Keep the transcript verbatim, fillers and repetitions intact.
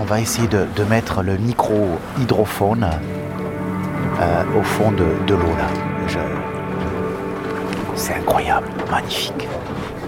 on va essayer de, de mettre le micro hydrophone euh, au fond de, de l'eau là. Je... C'est incroyable, magnifique.